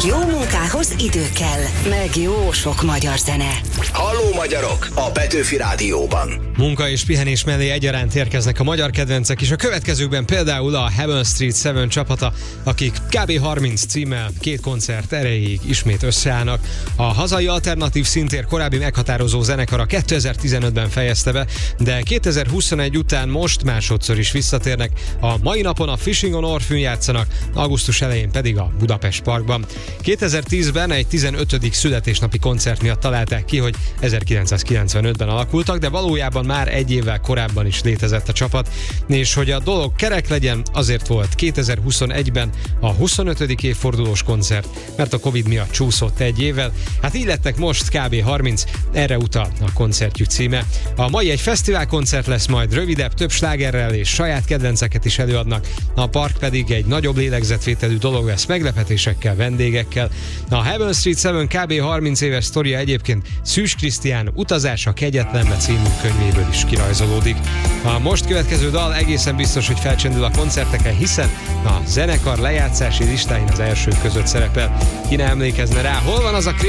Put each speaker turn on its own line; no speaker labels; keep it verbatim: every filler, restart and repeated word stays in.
Jó munkához idő kell, meg jó sok magyar zene.
Halló magyarok a Petőfi Rádióban.
Munka és pihenés mellé egyaránt érkeznek a magyar kedvencek is. A következőkben például a Heaven Street Seven csapata, akik kb. harminc címmel két koncert erejéig ismét összeállnak. A hazai alternatív színtér korábbi meghatározó zenekara kétezer-tizenötben fejezte be, de kétezer-huszonegy után most másodszor is visszatérnek. A mai napon a Fishing on Orfűn játszanak, augusztus elején pedig a Budapest Parkban. kétezer-tízben egy tizenötödik születésnapi koncert miatt találták ki, hogy ezerkilencszázkilencvenötben alakultak, de valójában már egy évvel korábban is létezett a csapat, és hogy a dolog kerek legyen, azért volt kétezer-huszonegyben a huszonötödik évfordulós koncert, mert a Covid miatt csúszott egy évvel. Hát így lettek most kb. harminc, erre utal a koncertjük címe. A mai egy fesztiválkoncert lesz, majd rövidebb, több slágerrel és saját kedvenceket is előadnak, a park pedig egy nagyobb lélegzetvételű dolog lesz meglepetésekkel, vendégekkel. A Heaven Street Seven kb. harminc éves sztoria egyébként Szűs Krisztián Utazás a kegyetlenbe című könyvéből is kirajzolódik. A most következő dal egészen biztos, hogy felcsendül a koncerteken, hiszen a zenekar lejátszási listáin az elsők között szerepel. Ki ne emlékezne rá, hol van az a